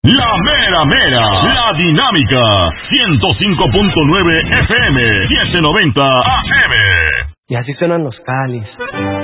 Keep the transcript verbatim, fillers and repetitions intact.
La mera mera, la dinámica, ciento cinco punto nueve F M, setecientos noventa A M. Y así suenan los Cáliz.